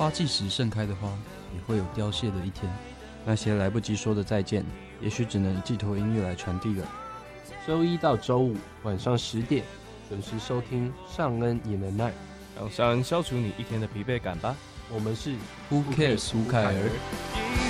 花季时盛开的花，也会有凋谢的一天。 那些来不及说的再见，也许只能寄托音乐来传递了。周一到周五晚上10点，准时收听尚恩也能耐， 让尚恩消除你一天的疲惫感吧。 我们是 Who Cares 吴凯儿。